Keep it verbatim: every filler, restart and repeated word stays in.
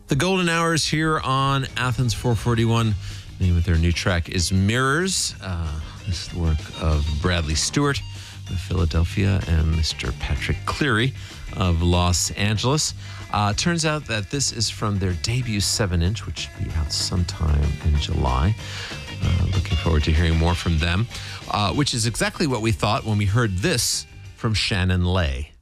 The Golden Hours here on Athens four forty-one. The name of their new track is Mirrors. Uh, this is the work of Bradley Stewart of Philadelphia and Mister Patrick Cleary of Los Angeles. Uh, turns out that this is from their debut seven inch, which should be out sometime in July. Uh, looking forward to hearing more from them, uh, which is exactly what we thought when we heard this from Shannon Lay.